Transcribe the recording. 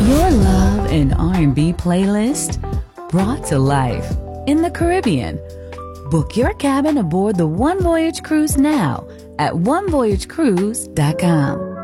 Your love and R&B playlist brought to life in the Caribbean. Book your cabin aboard the One Voyage Cruise now at onevoyagecruise.com.